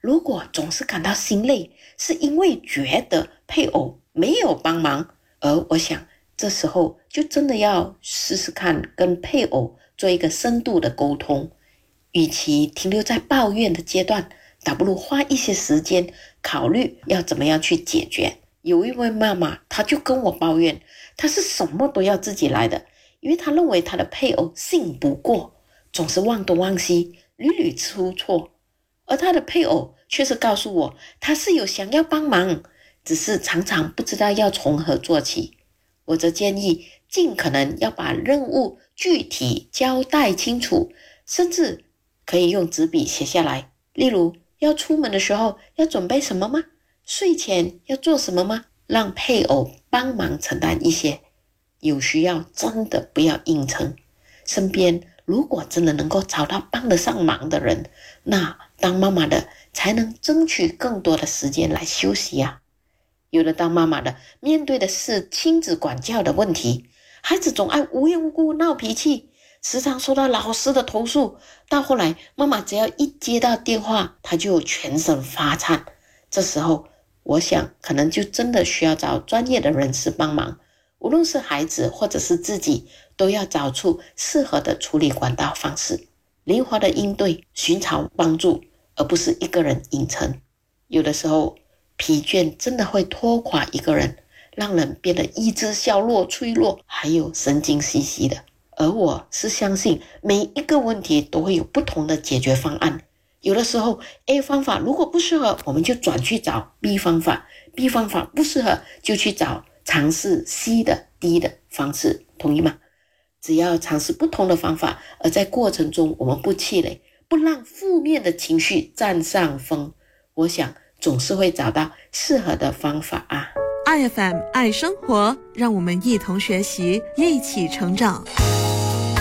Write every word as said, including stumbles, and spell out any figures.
如果总是感到心累，是因为觉得配偶没有帮忙，而我想这时候就真的要试试看跟配偶做一个深度的沟通。与其停留在抱怨的阶段，倒不如花一些时间考虑要怎么样去解决。有一位妈妈，她就跟我抱怨，她是什么都要自己来的，因为她认为她的配偶信不过，总是忘东忘西，屡屡出错。而她的配偶却是告诉我，他是有想要帮忙，只是常常不知道要从何做起。我则建议尽可能要把任务具体交代清楚，甚至可以用纸笔写下来，例如要出门的时候要准备什么吗？睡前要做什么吗？让配偶帮忙承担一些，有需要真的不要硬撑。身边如果真的能够找到帮得上忙的人，那当妈妈的才能争取更多的时间来休息啊。有的当妈妈的面对的是亲子管教的问题，孩子总爱无缘无故闹脾气，时常受到老师的投诉，到后来妈妈只要一接到电话，她就全身发颤。这时候我想可能就真的需要找专业的人士帮忙，无论是孩子或者是自己，都要找出适合的处理管道方式，灵活的应对，寻找帮助，而不是一个人硬撑。有的时候疲倦真的会拖垮一个人，让人变得意志消弱、脆弱，还有神经兮兮的。而我是相信每一个问题都会有不同的解决方案，有的时候 A 方法如果不适合，我们就转去找 B 方法， B 方法不适合就去找尝试 C 的 D 的方式，同意吗？只要尝试不同的方法，而在过程中我们不气馁，不让负面的情绪占上风，我想总是会找到适合的方法啊。 I F M 爱生活，让我们一同学习，一起成长。